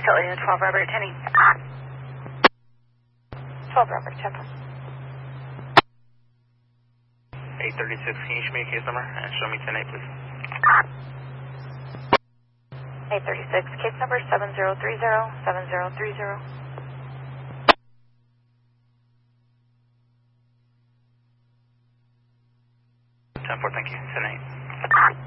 utility in 12 Robert, 10 12 Robert, 10. 836, can you show me a case number and show me 10-8, please? 836, case number 7030, 7030. 10-4, thank you, 10-8.